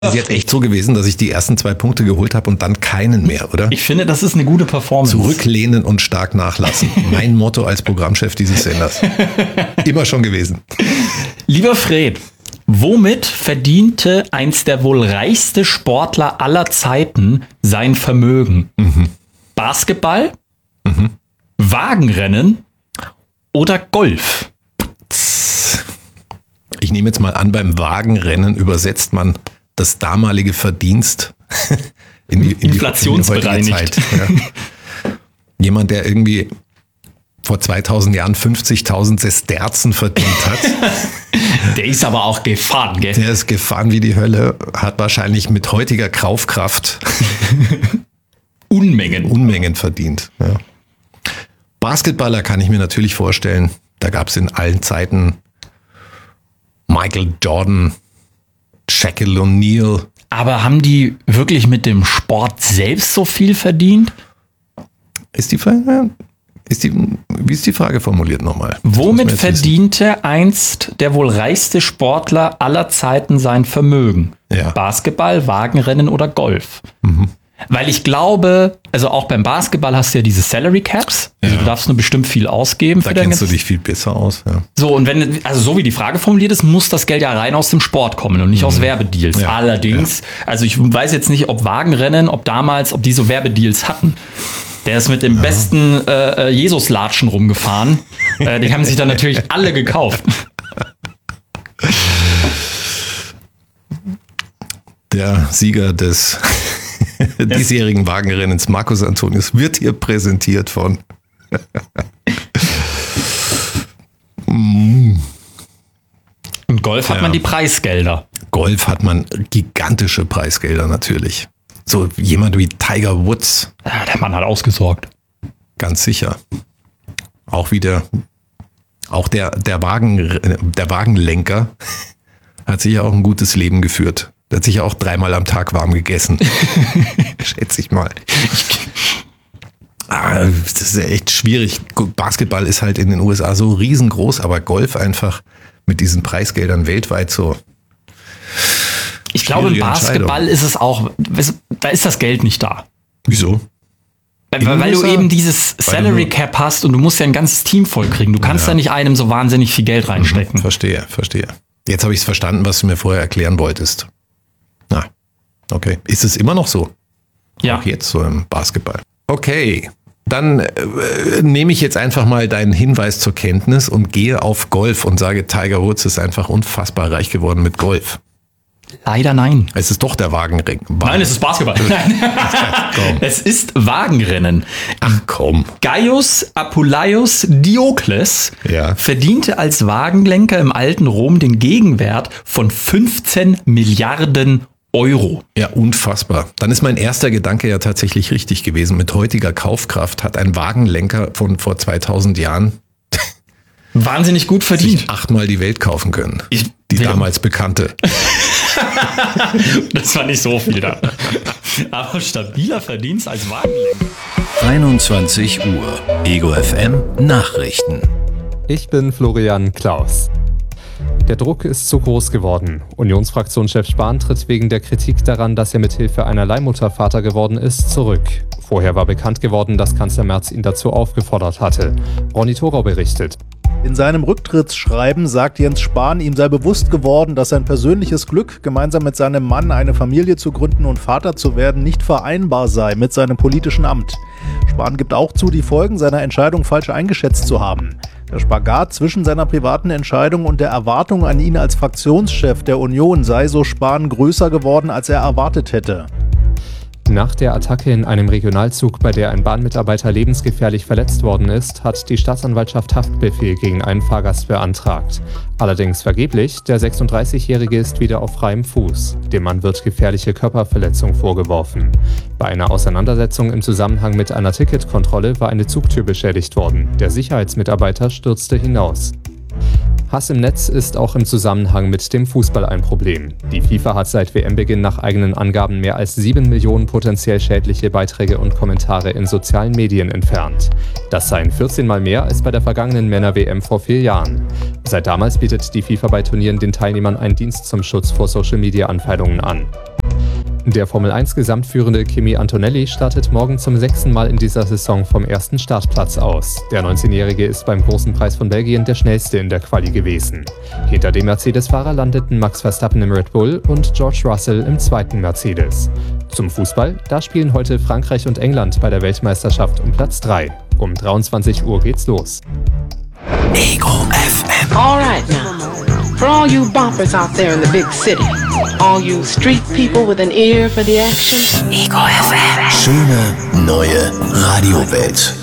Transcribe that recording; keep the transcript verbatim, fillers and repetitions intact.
ist jetzt echt so gewesen, dass ich die ersten zwei Punkte geholt habe und dann keinen mehr, oder? Ich finde, das ist eine gute Performance. Zurücklehnen und stark nachlassen. Mein Motto als Programmchef dieses Senders. Immer schon gewesen. Lieber Fred, womit verdiente einst der wohl reichste Sportler aller Zeiten sein Vermögen? Mhm. Basketball, mhm. Wagenrennen oder Golf? Ich nehme jetzt mal an, beim Wagenrennen übersetzt man das damalige Verdienst in die, in inflationsbereinigt. Die heutige Zeit. Ja. Jemand, der irgendwie vor zweitausend Jahren fünfzigtausend Sesterzen verdient hat. Der ist aber auch gefahren, gell? Der ist gefahren wie die Hölle, hat wahrscheinlich mit heutiger Kaufkraft Unmengen. Unmengen verdient. Ja. Basketballer kann ich mir natürlich vorstellen, da gab es in allen Zeiten Michael Jordan, Shaquille O'Neal. Aber haben die wirklich mit dem Sport selbst so viel verdient? Ist die Frage, ist die, wie ist die Frage formuliert nochmal? Womit verdiente wissen. einst der wohl reichste Sportler aller Zeiten sein Vermögen? Ja. Basketball, Wagenrennen oder Golf? Mhm. Weil ich glaube, also auch beim Basketball hast du ja diese Salary Caps. Also ja. Du darfst nur bestimmt viel ausgeben. Da kennst du dich viel besser aus. Ja. So, und wenn, also so wie die Frage formuliert ist, muss das Geld ja rein aus dem Sport kommen und nicht mhm. aus Werbedeals. Ja. Allerdings, ja. also ich weiß jetzt nicht, ob Wagenrennen, ob damals, ob die so Werbedeals hatten. Der ist mit dem ja. besten äh, Jesus-Latschen rumgefahren. äh, die haben sich dann natürlich alle gekauft. Der Sieger des diesjährigen Wagenrennens, Marcus Antonius, wird hier präsentiert von Und Golf hat ja. man die Preisgelder. Golf hat man gigantische Preisgelder natürlich. So jemand wie Tiger Woods. Ja, der Mann hat ausgesorgt. Ganz sicher. Auch wieder, auch der, der, Wagen, der Wagenlenker hat sicher auch ein gutes Leben geführt. Der hat sicher auch dreimal am Tag warm gegessen. Schätze ich mal. Ah, das ist ja echt schwierig. Basketball ist halt in den U S A so riesengroß, aber Golf einfach mit diesen Preisgeldern weltweit so. Ich glaube, im Basketball ist es auch, da ist das Geld nicht da. Wieso? Weil, weil du eben dieses Salary Cap hast und du musst ja ein ganzes Team vollkriegen. Du kannst ja. da nicht einem so wahnsinnig viel Geld reinstecken. Mhm, verstehe, verstehe. Jetzt habe ich es verstanden, was du mir vorher erklären wolltest. Na, okay. Ist es immer noch so? Ja. Auch jetzt so im Basketball. Okay, dann äh, nehme ich jetzt einfach mal deinen Hinweis zur Kenntnis und gehe auf Golf und sage, Tiger Woods ist einfach unfassbar reich geworden mit Golf. Leider nein. Es ist doch der Wagenring. Wagen. Nein, es ist Basketball. Nein. Es ist Wagenrennen. Ach komm. Gaius Apuleius Diokles ja. verdiente als Wagenlenker im alten Rom den Gegenwert von fünfzehn Milliarden Euro. Ja, unfassbar. Dann ist mein erster Gedanke ja tatsächlich richtig gewesen. Mit heutiger Kaufkraft hat ein Wagenlenker von vor zweitausend Jahren wahnsinnig gut verdient. Sich achtmal die Welt kaufen können. Ich, die ja. damals bekannte. Das war nicht so viel da. Aber stabiler Verdienst als Wagenlenker. einundzwanzig Uhr. Ego F M Nachrichten. Ich bin Florian Klaus. Der Druck ist zu groß geworden. Unionsfraktionschef Spahn tritt wegen der Kritik daran, dass er mithilfe einer Leihmutter Vater geworden ist, zurück. Vorher war bekannt geworden, dass Kanzler Merz ihn dazu aufgefordert hatte. Ronny Thorau berichtet. In seinem Rücktrittsschreiben sagt Jens Spahn, ihm sei bewusst geworden, dass sein persönliches Glück, gemeinsam mit seinem Mann eine Familie zu gründen und Vater zu werden, nicht vereinbar sei mit seinem politischen Amt. Spahn gibt auch zu, die Folgen seiner Entscheidung falsch eingeschätzt zu haben. Der Spagat zwischen seiner privaten Entscheidung und der Erwartung an ihn als Fraktionschef der Union sei, so Spahn, größer geworden, als er erwartet hätte. Nach der Attacke in einem Regionalzug, bei der ein Bahnmitarbeiter lebensgefährlich verletzt worden ist, hat die Staatsanwaltschaft Haftbefehl gegen einen Fahrgast beantragt. Allerdings vergeblich, der sechsunddreißigjährige ist wieder auf freiem Fuß. Dem Mann wird gefährliche Körperverletzung vorgeworfen. Bei einer Auseinandersetzung im Zusammenhang mit einer Ticketkontrolle war eine Zugtür beschädigt worden. Der Sicherheitsmitarbeiter stürzte hinaus. Hass im Netz ist auch im Zusammenhang mit dem Fußball ein Problem. Die FIFA hat seit W M-Beginn nach eigenen Angaben mehr als sieben Millionen potenziell schädliche Beiträge und Kommentare in sozialen Medien entfernt. Das seien vierzehn Mal mehr als bei der vergangenen Männer-W M vor vier Jahren. Seit damals bietet die FIFA bei Turnieren den Teilnehmern einen Dienst zum Schutz vor Social-Media-Anfeindungen an. Der Formel eins Gesamtführende Kimi Antonelli startet morgen zum sechsten Mal in dieser Saison vom ersten Startplatz aus. Der neunzehnjährige ist beim Großen Preis von Belgien der schnellste in der Quali gewesen. Hinter dem Mercedes-Fahrer landeten Max Verstappen im Red Bull und George Russell im zweiten Mercedes. Zum Fußball, da spielen heute Frankreich und England bei der Weltmeisterschaft um Platz drei. Um dreiundzwanzig Uhr geht's los. Ego F M. All right now, for all you boppers out there in the big city, all you street people with an ear for the action. Ego F M. Schöne neue Radiowelt.